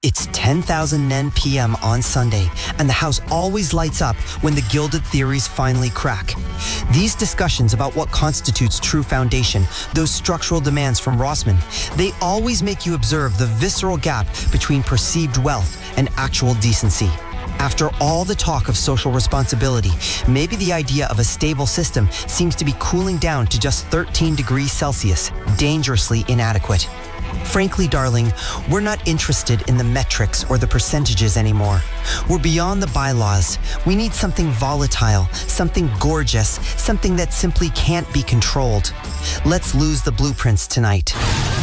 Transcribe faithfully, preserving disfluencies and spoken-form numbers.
It's ten thousand nen p m on Sunday, and the house always lights up when the gilded theories finally crack. These discussions about what constitutes true foundation, those structural demands from Rossmann, they always make you observe the visceral gap between perceived wealth and actual decency. After all the talk of social responsibility, maybe the idea of a stable system seems to be cooling down to just thirteen degrees Celsius, dangerously inadequate. Frankly, darling, we're not interested in the metrics or the percentages anymore. We're beyond the bylaws. We need something volatile, something gorgeous, something that simply can't be controlled. Let's lose the blueprints tonight.